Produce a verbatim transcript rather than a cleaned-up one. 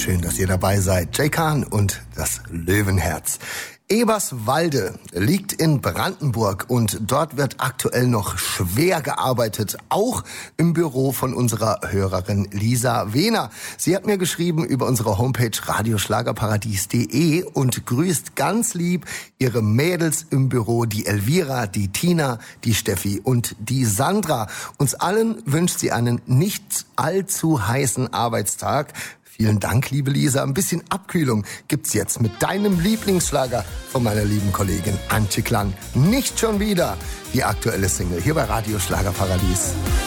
Schön, dass ihr dabei seid. Jay Kahn und das Löwenherz. Eberswalde liegt in Brandenburg und dort wird aktuell noch schwer gearbeitet, auch im Büro von unserer Hörerin Lisa Wehner. Sie hat mir geschrieben über unsere Homepage radioschlagerparadies punkt de und grüßt ganz lieb ihre Mädels im Büro, die Elvira, die Tina, die Steffi und die Sandra. Uns allen wünscht sie einen nicht allzu heißen Arbeitstag. Vielen Dank, liebe Lisa. Ein bisschen Abkühlung gibt's jetzt mit deinem Lieblingsschlager von meiner lieben Kollegin Antje Klang. Nicht schon wieder die aktuelle Single hier bei Radio Schlagerparadies.